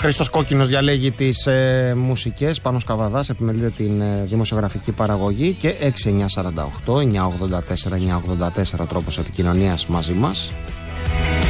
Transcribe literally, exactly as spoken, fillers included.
Χρήστος Κόκκινος διαλέγει τις ε, μουσικές, Πάνος Καβαδάς επιμελείται την ε, δημοσιογραφική παραγωγή και έξι εννιά σαράντα οκτώ εννιά ογδόντα τέσσερα εννιά ογδόντα τέσσερα τρόπος επικοινωνίας μαζί μας.